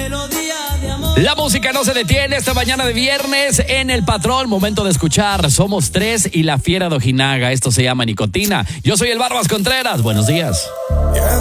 La música no se detiene esta mañana de viernes en El Patrón. Momento de escuchar Somos Tres y La Fiera de Ojinaga. Esto se llama Nicotina. Yo soy el Barbas Contreras. Buenos días.